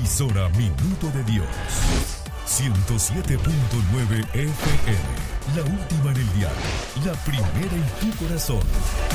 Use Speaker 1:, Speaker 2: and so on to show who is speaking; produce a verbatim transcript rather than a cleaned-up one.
Speaker 1: Emisora Minuto de Dios. ciento siete punto nueve F M. La última en el diario. La primera en tu corazón.